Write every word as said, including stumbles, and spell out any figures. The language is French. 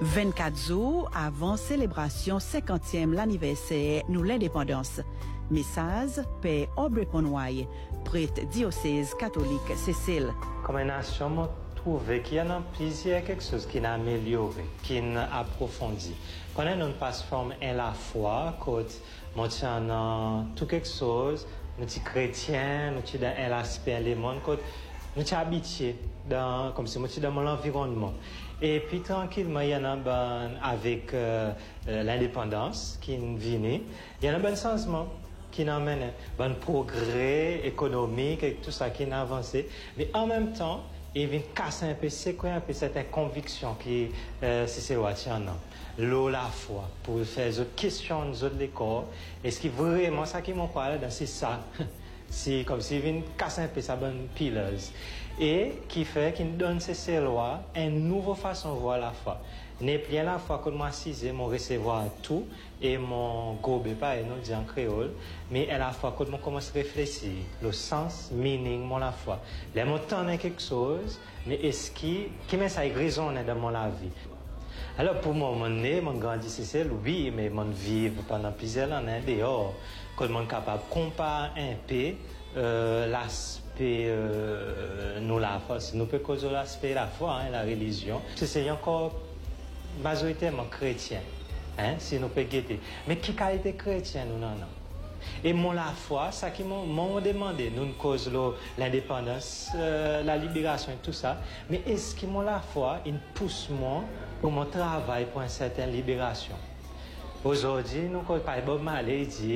vingt-quatre jours avant célébration cinquantième l'anniversaire nous l'indépendance. Message Père Aubrey Conway, prêtre diocèse catholique Cécile. Comme une nation, moi, trouvé qu'il y a plusieurs quelque chose qui n'a amélioré, qui n'a approfondi. Quand on passe forme en la foi, quand on tient tout quelque chose, nous sommes chrétiens, nous sommes dans l'aspect du monde, quand nous sommes habitués, dans, comme si nous sommes dans l'environnement. Et puis tranquillement, il y en a ben, avec euh, l'indépendance qui vient, il y a un bon changement qui amène un bon progrès économique et tout ça qui a avancé. Mais en même temps, il vient casser un peu, c'est quoi un peu cette conviction qui euh, c'est quoi tiens l'eau la foi pour faire des questions de l'école. Est-ce que vraiment ça qui m'en parle c'est ça? C'est comme s'il vient casser un peu sa bonne pileuse. Et qui fait qu'il donne ces lois une nouvelle façon de voir la foi. N'est plus la foi que moi assisé, mon recevoir tout et mon gobe pas et nous dit en créole, mais à la fois que moi commence à réfléchir, le sens, meaning, mon la foi. Les mots tendent quelque chose, mais est-ce qui, qui met ça résonne dans mon la vie? Alors pour moi, mon né, mon grandi, c'est oui, mais mon vivre pendant plusieurs années dehors, quand mon capable de comparer un peu euh, l'aspect euh, nous la foi, nous peut causer l'aspect la foi, hein, la religion, c'est encore majoritairement chrétien, hein, si nous peut guetter. Mais qui qualité chrétien nous non non. Et mon la foi, ça qui m'ont demandé, nous cause l'indépendance, euh, la libération et tout ça. Mais est-ce que mon la foi, il pousse moi pour mon travail pour une certaine libération? Aujourd'hui, nous, par Bob Marley dit